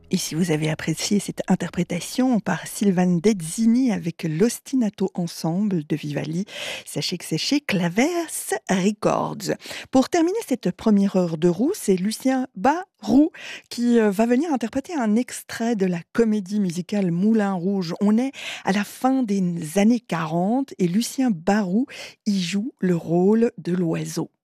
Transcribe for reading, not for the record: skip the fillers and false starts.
Et si vous avez apprécié cette interprétation par Sylvane Dezzini avec l'Ostinato Ensemble de Vivaldi, sachez que c'est chez Claves Records. Pour terminer cette première heure de roue, c'est Lucien Barou qui va venir interpréter un extrait de la comédie musicale Moulin Rouge. On est à la fin des années 40 et Lucien Barou y joue le rôle de l'oiseau.